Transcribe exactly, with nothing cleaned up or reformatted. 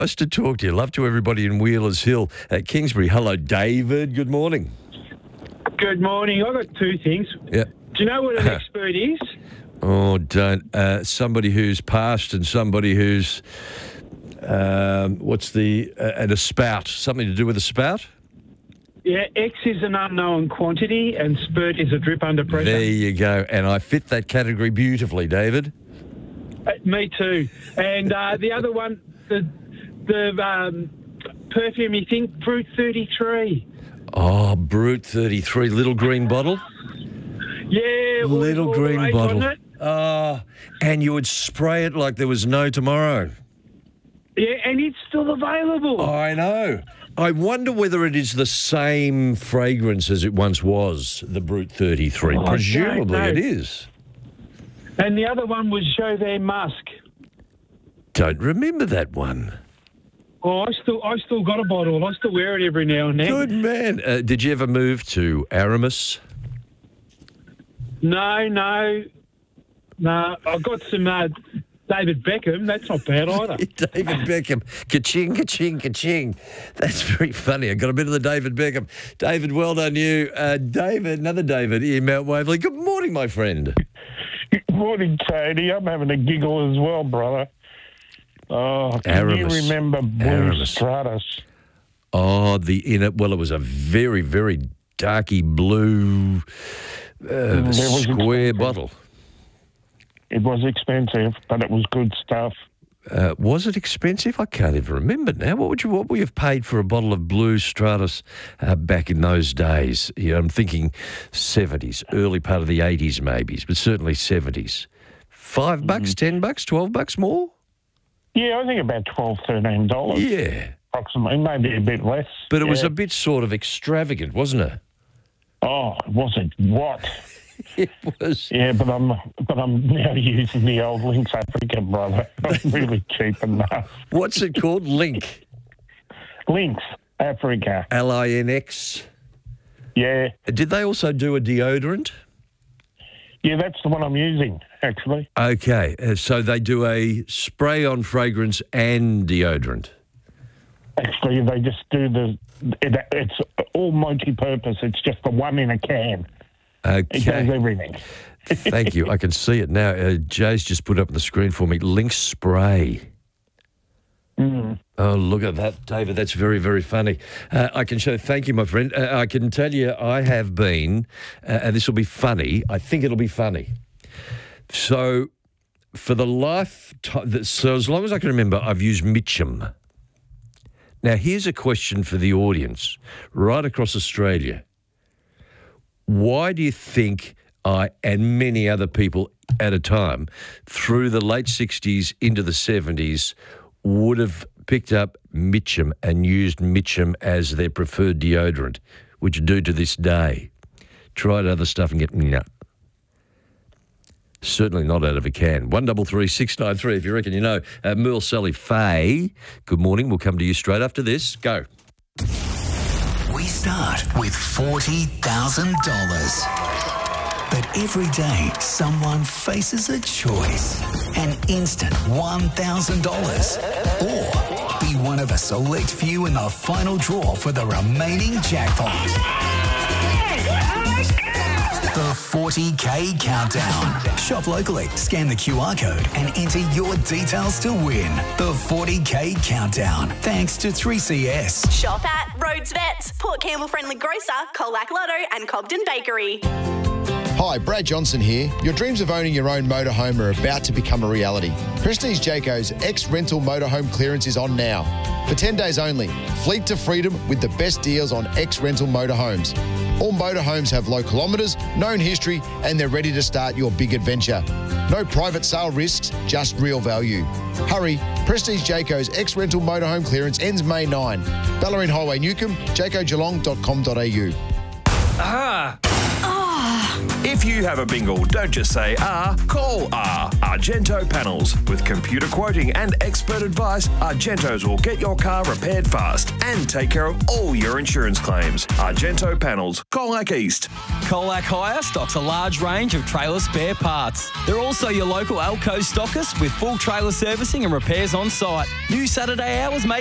Nice to talk to you. Love to everybody in Wheelers Hill at Kingsbury. Hello, David. Good morning. Good morning. I've got two things. Yeah. Do you know what an expert is? Oh, don't. Uh, somebody who's passed and somebody who's, um, what's the, uh, and a spout. Something to do with a spout? Yeah, X is an unknown quantity and spurt is a drip under pressure. There you go. And I fit that category beautifully, David. Uh, me too. And uh, the other one, the the um, perfumey thing, Brut thirty-three. Oh, Brut thirty-three, little green bottle? Yeah. Little all green right, bottle. wasn't it? Oh, and you would spray it like there was no tomorrow. Yeah, and it's still available. I know. I wonder whether it is the same fragrance as it once was, the Brut thirty-three. Oh, Presumably no, no. it is. And the other one was Jovet Musk. Don't remember that one. Oh, I still, I still got a bottle. I still wear it every now and then. Good man. Uh, did you ever move to Aramis? No, no, no. I've got some uh, David Beckham. That's not bad either. David Beckham. Ka-ching, ka-ching, ka-ching. That's very funny. I got a bit of the David Beckham. David, well done you. Uh, David, another David in Mount Waverley. Good morning, my friend. Good morning, Tony. I'm having a giggle as well, brother. Oh, can Aramis. you remember Blue Aramis. Stratus? Oh, the inner. Well, it was a very, very darky blue uh, Mm, it was square expensive. bottle. It was expensive, but it was good stuff. Uh, was it expensive? I can't even remember now. What would you what would you have paid for a bottle of Blue Stratus uh, back in those days? You know, I'm thinking seventies, early part of the eighties, maybe, but certainly seventies. Five bucks, ten bucks, twelve bucks more. Yeah, I think about twelve dollars, thirteen dollars. Yeah, Approximately, maybe a bit less. but it was Yeah. a bit sort of extravagant, wasn't it? Oh, was it what? It was. Yeah, but I'm but I'm now using the old Lynx Africa, brother. I'm really cheap enough. What's it called? Link. Lynx Africa. L I N X. Yeah, Did they also do a deodorant? yeah, that's the one I'm using actually. Okay, uh, so they do a spray-on fragrance and deodorant. Actually, they just do the. It, it's all multi-purpose. It's just the one in a can. It does Okay, everything. thank you. I can see it now. Uh, Jay's just put up on the screen for me. Link spray. Mm. Oh, look at that, David. That's very, very funny. Uh, I can show. Thank you, my friend. Uh, I can tell you, I have been, uh, and this will be funny. I think it'll be funny. So, for the life, t- so as long as I can remember, I've used Mitchum. Now, here's a question for the audience, right across Australia. Why do you think I and many other people at a time through the late sixties into the seventies would have picked up Mitchum and used Mitchum as their preferred deodorant, which do to this day? Tried other stuff and get, no. Certainly not out of a can. One double three six nine three. If you reckon you know. Uh, Merle Sally Faye. Good morning. We'll come to you straight after this. Go. We start with forty thousand dollars. But every day, someone faces a choice. An instant one thousand dollars. Or be one of a select few in the final draw for the remaining jackpot. The forty K Countdown. Shop locally, scan the Q R code and enter your details to win. The forty K Countdown. Thanks to three C S. Shop at Rhodes Vets, Port Campbell Friendly Grocer, Colac Lotto and Cobden Bakery. Hi, Brad Johnson here. Your dreams of owning your own motorhome are about to become a reality. Prestige Jayco's ex-rental motorhome clearance is on now. For ten days only, fleet to freedom with the best deals on ex-rental motorhomes. All motorhomes have low kilometres, known history, and they're ready to start your big adventure. No private sale risks, just real value. Hurry, Prestige Jayco's ex-rental motorhome clearance ends May ninth. Ballerine Highway, Newcomb, jayco geelong dot com dot a u. Ah! If you have a bingle, don't just say ah, call ah. Argento Panels. With computer quoting and expert advice, Argentos will get your car repaired fast and take care of all your insurance claims. Argento Panels. Colac East. Colac Hire stocks a large range of trailer spare parts. They're also your local Alco stockist with full trailer servicing and repairs on site. New Saturday hours make